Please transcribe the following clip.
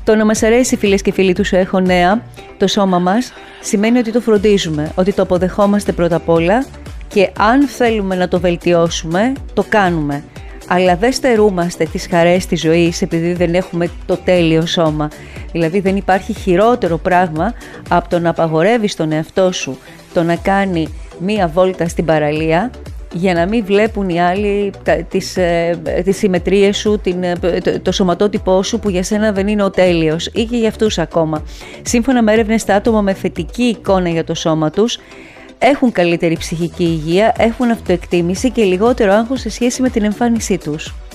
Το να μας αρέσει, φίλες και φίλοι του Σου Έχω Νέα, το σώμα μας, σημαίνει ότι το φροντίζουμε, ότι το αποδεχόμαστε πρώτα απ' όλα και αν θέλουμε να το βελτιώσουμε, το κάνουμε. Αλλά δεν στερούμαστε τις χαρές της ζωής επειδή δεν έχουμε το τέλειο σώμα. Δηλαδή δεν υπάρχει χειρότερο πράγμα από το να απαγορεύεις τον εαυτό σου το να κάνει μία βόλτα στην παραλία για να μην βλέπουν οι άλλοι τις συμμετρίες σου, το σωματότυπό σου που για σένα δεν είναι ο τέλειος ή και για αυτούς ακόμα. Σύμφωνα με έρευνες, τα άτομα με θετική εικόνα για το σώμα τους έχουν καλύτερη ψυχική υγεία, έχουν αυτοεκτίμηση και λιγότερο άγχος σε σχέση με την εμφάνισή τους.